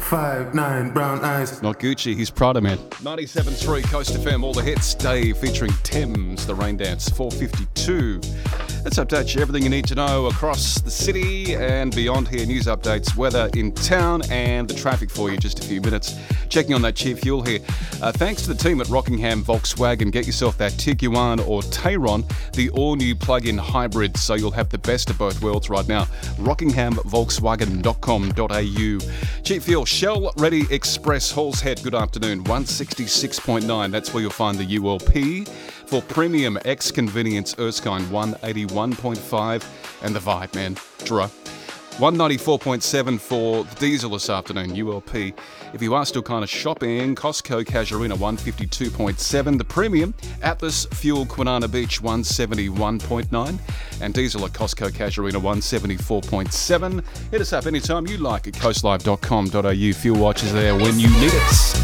5'9", brown eyes. Not Gucci, he's Prada Man. 97.3 Coast FM, all the hits. Dave featuring Thames, The Rain Dance, 4:52. Let's update you everything you need to know across the city and beyond here. News updates, weather in town, and the traffic for you in just a few minutes. Checking on that cheap fuel here. Thanks to the team at Rockingham Volkswagen, get yourself that Tiguan or Tayron, the all-new plug-in hybrid, so you'll have the best of both worlds right now. RockinghamVolkswagen.com.au. Cheap fuel, Shell Ready Express, Halls Head, good afternoon, 166.9. That's where you'll find the ULP. For premium X-Convenience Erskine, 181.5. And the Vibe, man, Dra. 194.7 for the diesel this afternoon, ULP. If you are still kind of shopping, Costco Casuarina 152.7. The premium Atlas Fuel Kwinana Beach 171.9. And diesel at Costco Casuarina 174.7. Hit us up anytime you like at coastlive.com.au. Fuel Watch is there when you need it.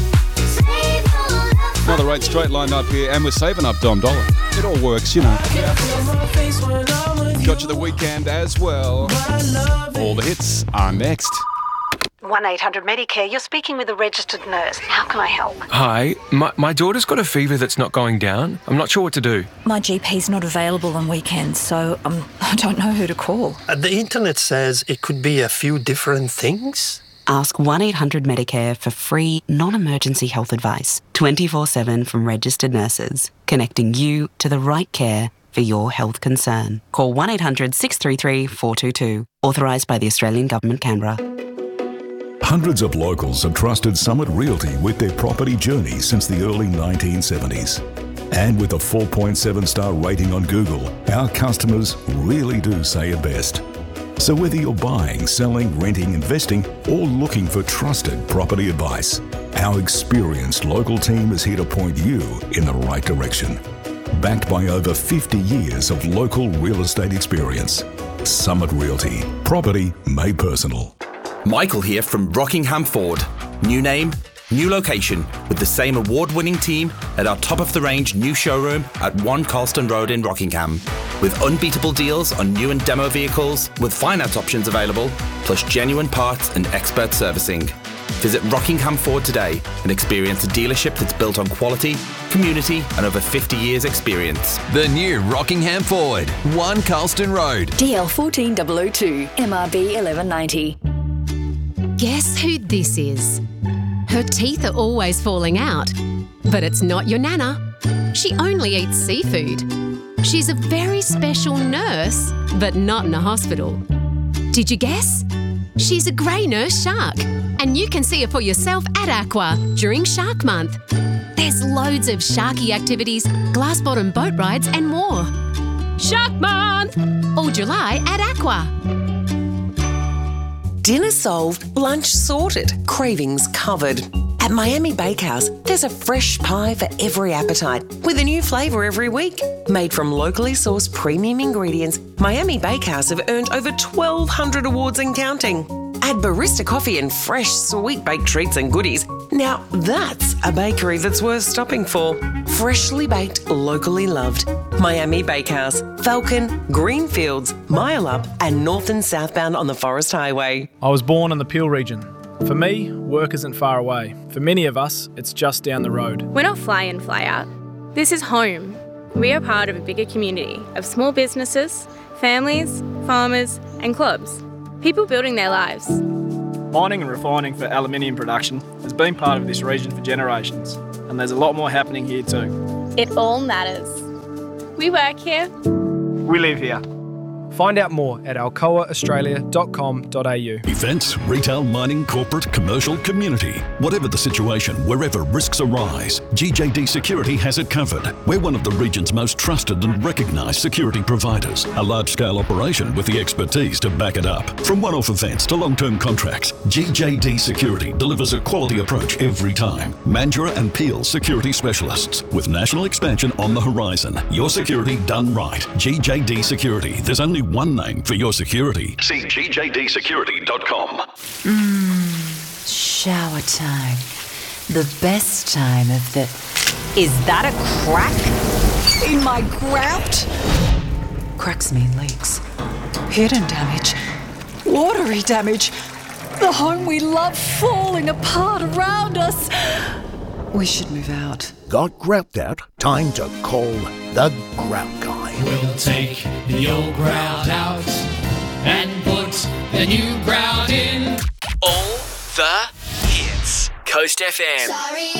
Another rate straight lined up here, and we're saving up Dom Dollar. It all works, you know. Got you the weekend as well. All the hits are next. 1-800-Medicare, you're speaking with a registered nurse. How can I help? Hi, my daughter's got a fever that's not going down. I'm not sure what to do. My GP's not available on weekends, so I don't know who to call. The internet says it could be a few different things. Ask 1-800-Medicare for free, non-emergency health advice, 24/7 from registered nurses, connecting you to the right care for your health concern. Call 1-800-633-422. Authorised by the Australian Government, Canberra. Hundreds of locals have trusted Summit Realty with their property journey since the early 1970s. And with a 4.7-star rating on Google, our customers really do say it best. So whether you're buying, selling, renting, investing, or looking for trusted property advice, our experienced local team is here to point you in the right direction. Backed by over 50 years of local real estate experience. Summit Realty. Property made personal. Michael here from Rockingham Ford. New name, new location, with the same award-winning team at our top-of-the-range new showroom at 1 Carlston Road in Rockingham. With unbeatable deals on new and demo vehicles, with finance options available, plus genuine parts and expert servicing. Visit Rockingham Ford today and experience a dealership that's built on quality, community and over 50 years experience. The new Rockingham Ford, 1 Carlston Road. DL 14002, MRB 1190. Guess who this is? Her teeth are always falling out, but it's not your nana. She only eats seafood. She's a very special nurse, but not in a hospital. Did you guess? She's a grey nurse shark, and you can see her for yourself at Aqua during Shark Month. There's loads of sharky activities, glass-bottom boat rides and more. Shark Month! All July at Aqua. Dinner solved, lunch sorted, cravings covered. At Miami Bakehouse, there's a fresh pie for every appetite, with a new flavour every week. Made from locally sourced premium ingredients, Miami Bakehouse have earned over 1,200 awards and counting. Add barista coffee and fresh, sweet baked treats and goodies. Now that's a bakery that's worth stopping for. Freshly baked, locally loved. Miami Bakehouse, Falcon, Greenfields, Mile Up and north and southbound on the Forest Highway. I was born in the Peel region. For me, work isn't far away. For many of us, it's just down the road. We're not fly in, fly out. This is home. We are part of a bigger community of small businesses, families, farmers and clubs. People building their lives. Mining and refining for aluminium production has been part of this region for generations, and there's a lot more happening here too. It all matters. We work here. We live here. Find out more at alcoaaustralia.com.au. Events, retail, mining, corporate, commercial, community. Whatever the situation, wherever risks arise, GJD Security has it covered. We're one of the region's most trusted and recognised security providers. A large-scale operation with the expertise to back it up. From one-off events to long-term contracts, GJD Security delivers a quality approach every time. Mandurah and Peel Security Specialists. With national expansion on the horizon. Your security done right. GJD Security. There's only one name for your security. See gjdsecurity.com. Shower time. The best time of the... Is that a crack in my grout? Cracks mean leaks. Hidden damage. Watery damage. The home we love falling apart around us. We should move out. Got grout out? Time to call the Grout Guy. We'll take the old grout out and put the new grout in. All the hits. Coast FM. Sorry.